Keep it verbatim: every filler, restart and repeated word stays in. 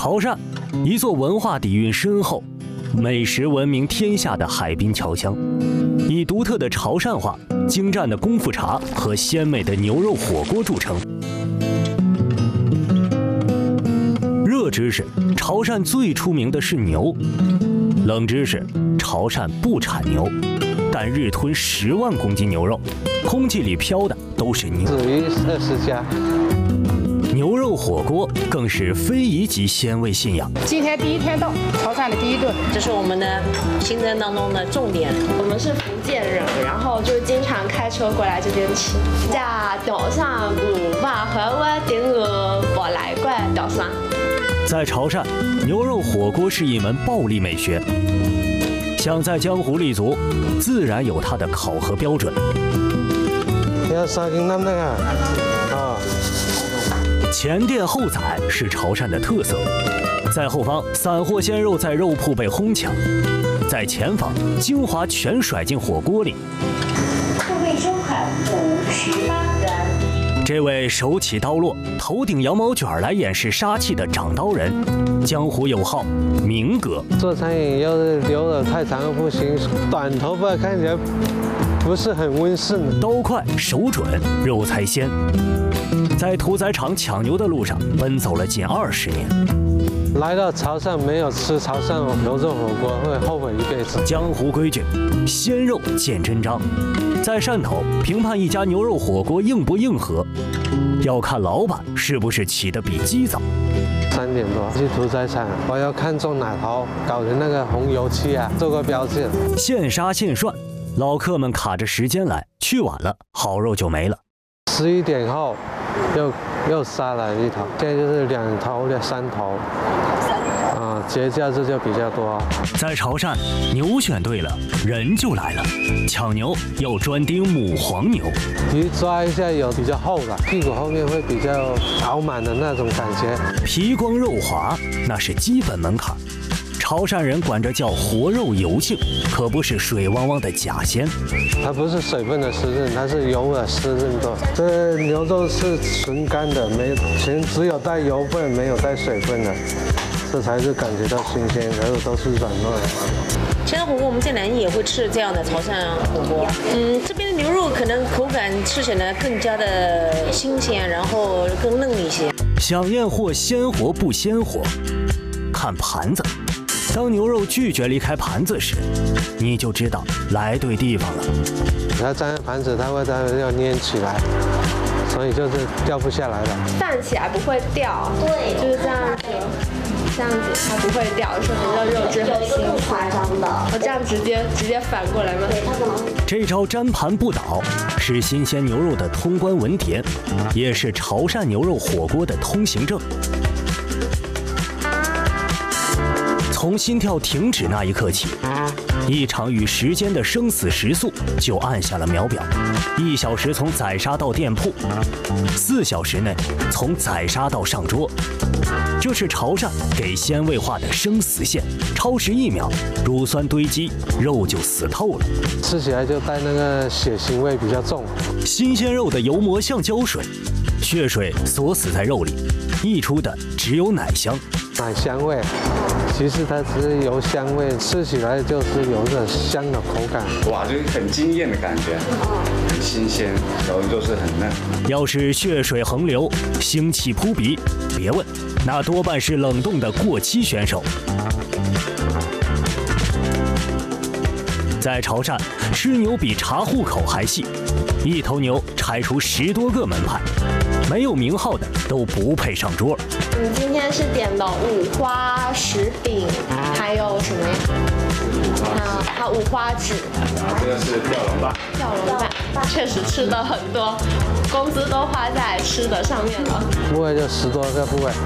潮汕，一座文化底蕴深厚、美食闻名天下的海滨侨乡，以独特的潮汕话、精湛的功夫茶和鲜美的牛肉火锅著称。热知识：潮汕最出名的是牛。冷知识：潮汕不产牛，但日吞十万公斤牛肉，空气里飘的都是牛。 止于二十家。 牛肉火锅更是非遗级鲜味信仰。 今天第一天到，潮汕的第一顿， 这是我们的行程当中的重点。 我们是福建人，然后就经常开车过来这边吃。加岛上五把和我顶个我来怪岛上。 在潮汕，牛肉火锅是一门暴力美学，想在江湖立足，自然有它的考核标准。 要三斤那个啊。 前店后宰是潮汕的特色，在后方散货鲜肉在肉铺被哄抢，在前方精华全甩进火锅里。 付费收款五十八元。 这位手起刀落、头顶羊毛卷来掩饰杀气的掌刀人，江湖有号明哥。 做餐饮要是留得太长不行，短头发看起来不是很温顺。 刀快手准，肉才鲜。在屠宰场抢牛的路上奔走了近二十年， 来到潮汕没有吃潮汕牛肉火锅会后悔一辈子。 江湖规矩，鲜肉见真章。在汕头评判一家牛肉火锅硬不硬核，要看老板是不是起得比鸡早。 三点多去屠宰场，我要看中哪头搞的那个红油漆啊，做个标志。 现杀现涮，老客们卡着时间来，去晚了好肉就没了。 十一点后。又又杀了一头，现在就是两头的三头，啊，节假日就比较多。 在潮汕，牛选对了，人就来了。抢牛要专盯母黄牛， 一抓一下有比较厚的，屁股后面会比较饱满的那种感觉。 皮光肉滑，那是基本门槛。潮汕人管这叫活肉油性，可不是水汪汪的假鲜。 它不是水分的湿润，它是油的湿润度。这牛肉是纯干的，没全只有带油分，没有带水分的，这才是感觉到新鲜，然后都是软糯的。 现在火锅我们在南艺也会吃这样的潮汕火锅，嗯，这边的牛肉可能口感吃起来更加的新鲜，然后更嫩一些。 想验货鲜活不鲜活，看盘子。当牛肉拒绝离开盘子时，你就知道来对地方了。 它粘盘子，它会它要粘起来，所以就是掉不下来了。 站起来不会掉， 对， 就是这样子，这样子它不会掉，说明这肉质很新夸张的。 我这样直接直接反过来吗？ 对，它可能。 这招粘盘不倒是新鲜牛肉的通关文牒，也是潮汕牛肉火锅的通行证。从心跳停止那一刻起，一场与时间的生死时速就按下了秒表。一小时从宰杀到店铺，四小时内从宰杀到上桌。这是潮汕给鲜味化的生死线，超时一秒，乳酸堆积，肉就死透了。 吃起来就带那个血腥味比较重。 新鲜肉的油膜像胶水，血水锁死在肉里，溢出的只有奶香。 奶香味，其实它只是油香味，吃起来就是有点香的口感。 哇，就是很惊艳的感觉，很新鲜，然后就是很嫩。 要是血水横流，腥气扑鼻，别问，那多半是冷冻的过期选手。在潮汕，吃牛比查户口还细，一头牛拆出十多个门派，没有名号的都不配上桌。 你今天是点了五花石饼，还有什么呀？啊，还有五花指。 这个是吊龙吧？ 吊龙板，确实吃的很多，工资都花在吃的上面了。 部位就十多个部位。